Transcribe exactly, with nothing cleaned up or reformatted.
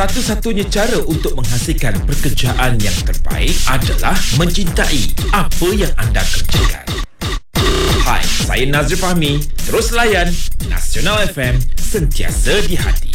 Satu-satunya cara untuk menghasilkan pekerjaan yang terbaik adalah mencintai apa yang anda kerjakan. Hai, saya Nazri Fahmi. Terus layan Nasional F M, sentiasa di hati.